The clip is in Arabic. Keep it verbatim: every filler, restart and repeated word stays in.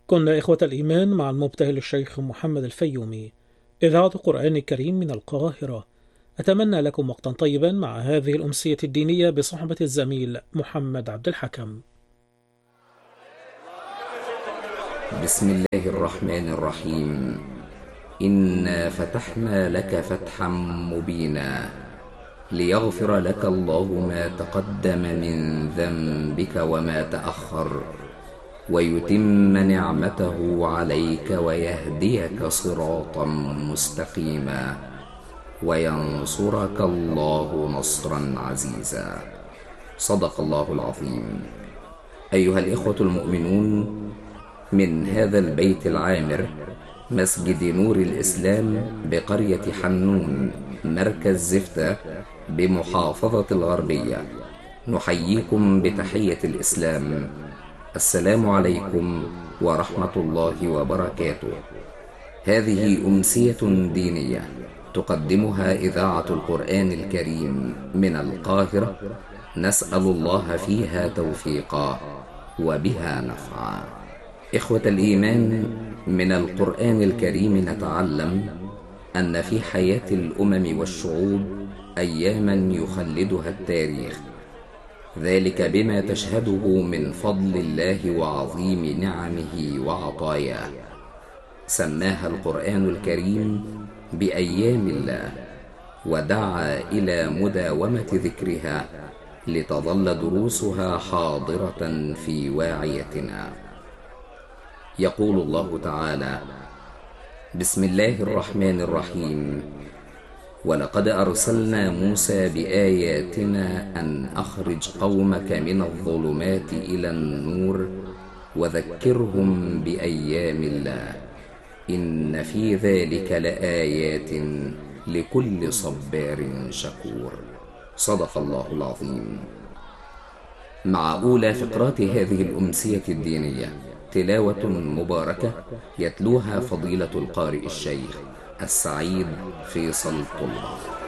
كنا إخوة الإيمان مع المبتهل الشيخ محمد الفيومي، إذاعة قرآن الكريم من القاهرة. أتمنى لكم وقتا طيبا مع هذه الأمسية الدينية بصحبة الزميل محمد عبد الحكم. بسم الله الرحمن الرحيم. إنا فتحنا لك فتحا مبينا ليغفر لك الله ما تقدم من ذنبك وما تأخر ويتم نعمته عليك ويهديك صراطا مستقيما وينصرك الله نصرا عزيزا. صدق الله العظيم. أيها الإخوة المؤمنون، من هذا البيت العامر مسجد نور الإسلام بقرية حنون مركز زفتة بمحافظة الغربية نحييكم بتحية الإسلام. السلام عليكم ورحمة الله وبركاته. هذه أمسية دينية تقدمها إذاعة القرآن الكريم من القاهرة، نسأل الله فيها توفيقا وبها نفعا. إخوة الإيمان، من القرآن الكريم نتعلم أن في حياة الأمم والشعوب أياما يخلدها التاريخ، ذلك بما تشهده من فضل الله وعظيم نعمه وعطاياه. سماها القرآن الكريم بأيام الله، ودعا إلى مداومة ذكرها لتظل دروسها حاضرة في واعيتنا. يقول الله تعالى: بسم الله الرحمن الرحيم. ولقد أرسلنا موسى بآياتنا أن أخرج قومك من الظلمات إلى النور وذكرهم بأيام الله إن في ذلك لآيات لكل صبار شكور. صدق الله العظيم. مع أولى فقرات هذه الأمسية الدينية تلاوة مباركة يتلوها فضيلة القارئ الشيخ السعيد فيصل طلبة.